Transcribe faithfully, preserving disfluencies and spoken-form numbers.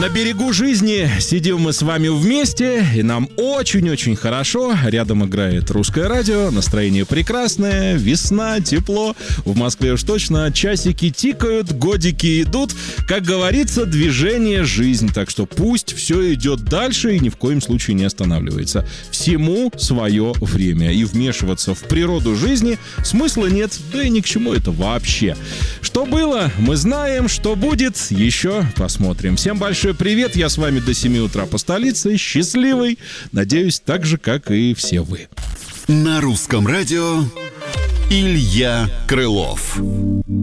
На берегу жизни сидим мы с вами вместе, и нам очень-очень хорошо. Рядом играет русское радио, настроение прекрасное, весна, тепло. В Москве уж точно часики тикают, годики идут. Как говорится, движение — жизнь. Так что пусть все идет дальше и ни в коем случае не останавливается. Всему свое время. И вмешиваться в природу жизни смысла нет, да и ни к чему это вообще. Что было, мы знаем, что будет, еще посмотрим. Всем большой привет, я с вами до семи утра по столице, счастливый, надеюсь, так же, как и все вы. На русском радио Илья Крылов.